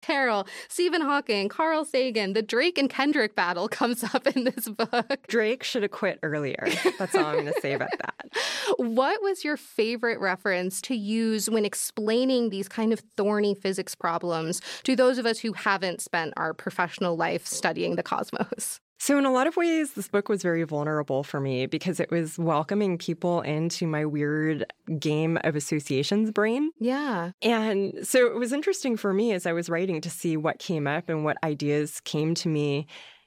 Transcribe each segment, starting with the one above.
Harrell, Stephen Hawking, Carl Sagan. The Drake and Kendrick battle comes up in this book. Drake should have quit earlier. That's all I'm going to say about that. What was your favorite reference to use when explaining these kind of thorny physics problems to those of us who haven't spent our professional life studying the cosmos? So in a lot of ways, this book was very vulnerable for me because it was welcoming people into my weird game of associations brain. Yeah. And so it was interesting for me as I was writing to see what came up and what ideas came to me.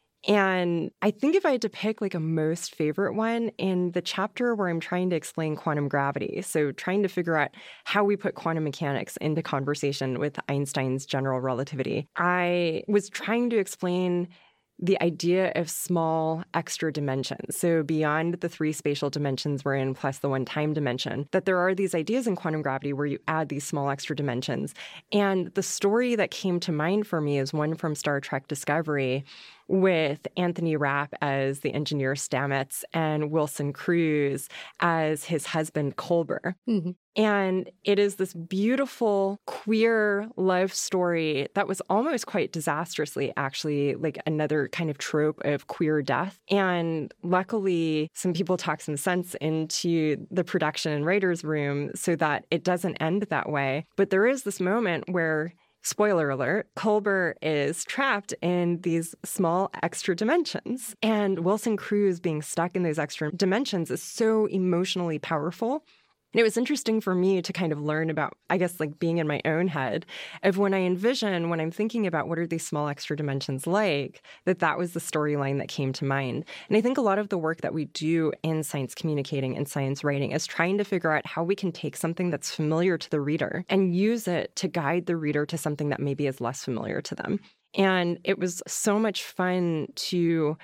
And I think if I had to pick like a most favorite one in the chapter where I'm trying to explain quantum gravity, so trying to figure out how we put quantum mechanics into conversation with Einstein's general relativity, I was trying to explain the idea of small extra dimensions. So beyond the 3 spatial dimensions we're in plus the 1 time dimension, that there are these ideas in quantum gravity where you add these small extra dimensions. And the story that came to mind for me is one from Star Trek Discovery with Anthony Rapp as the engineer Stamets and Wilson Cruz as his husband Culber. Mm-hmm. And it is this beautiful queer love story that was almost quite disastrously actually like another kind of trope of queer death. And luckily, some people talk some sense into the production and writer's room so that it doesn't end that way. But there is this moment where, spoiler alert, Culber is trapped in these small extra dimensions. And Wilson Cruz being stuck in those extra dimensions is so emotionally powerful. And it was interesting for me to kind of learn about, I guess, like being in my own head of when I envision, when I'm thinking about what are these small extra dimensions like, that was the storyline that came to mind. And I think a lot of the work that we do in science communicating and science writing is trying to figure out how we can take something that's familiar to the reader and use it to guide the reader to something that maybe is less familiar to them. And it was so much fun to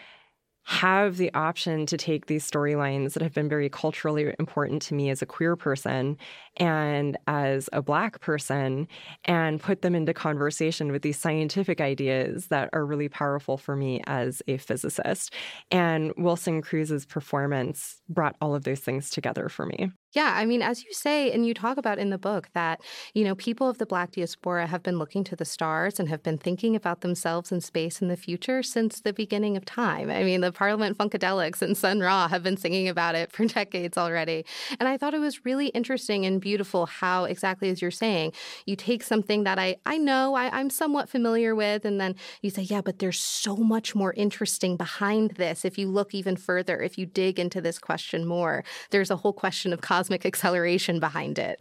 have the option to take these storylines that have been very culturally important to me as a queer person and as a Black person and put them into conversation with these scientific ideas that are really powerful for me as a physicist. And Wilson Cruz's performance brought all of those things together for me. Yeah, I mean, as you say, and you talk about in the book that, you know, people of the Black diaspora have been looking to the stars and have been thinking about themselves in space in the future since the beginning of time. I mean, the Parliament Funkadelics and Sun Ra have been singing about it for decades already. And I thought it was really interesting and beautiful how, exactly as you're saying, you take something that I know I'm somewhat familiar with, and then you say, yeah, but there's so much more interesting behind this. If you look even further, if you dig into this question more, there's a whole question of cosmic acceleration behind it.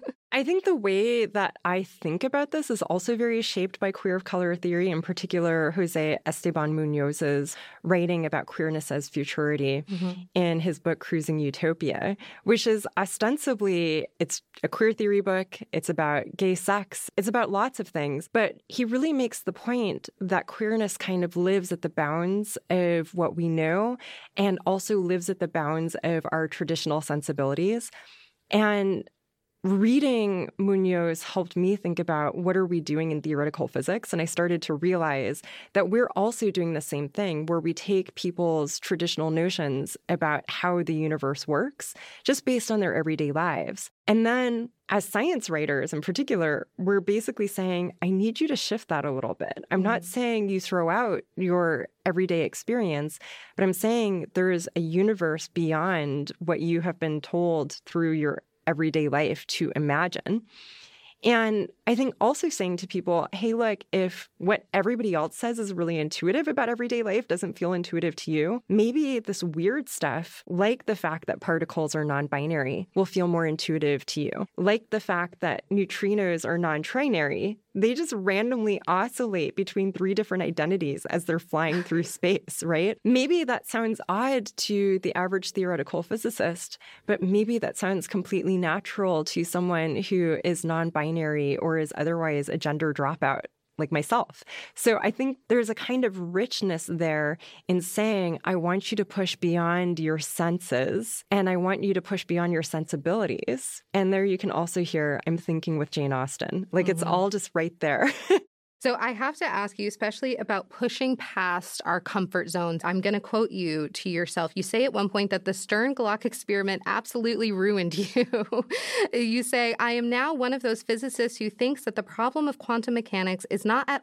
I think the way that I think about this is also very shaped by queer of color theory, in particular Jose Esteban Munoz's writing about queerness as futurity in his book Cruising Utopia, which is ostensibly, it's a queer theory book, it's about gay sex, it's about lots of things, but he really makes the point that queerness kind of lives at the bounds of what we know and also lives at the bounds of our traditional sensibilities. And reading Munoz helped me think about what are we doing in theoretical physics? And I started to realize that we're also doing the same thing where we take people's traditional notions about how the universe works just based on their everyday lives. And then as science writers in particular, we're basically saying, I need you to shift that a little bit. I'm not saying you throw out your everyday experience, but I'm saying there is a universe beyond what you have been told through your everyday life to imagine. And I think also saying to people, hey, look, if what everybody else says is really intuitive about everyday life doesn't feel intuitive to you, maybe this weird stuff, like the fact that particles are non-binary, will feel more intuitive to you. Like the fact that neutrinos are non-trinary, they just randomly oscillate between 3 different identities as they're flying through space, right? Maybe that sounds odd to the average theoretical physicist, but maybe that sounds completely natural to someone who is non-binary or is otherwise a gender dropout like myself. So I think there's a kind of richness there in saying, I want you to push beyond your senses and I want you to push beyond your sensibilities. And there you can also hear, I'm thinking with Jane Austen. Like it's all just right there. So I have to ask you, especially about pushing past our comfort zones. I'm going to quote you to yourself. You say at one point that the Stern-Glock experiment absolutely ruined you. You say, I am now one of those physicists who thinks that the problem of quantum mechanics is not at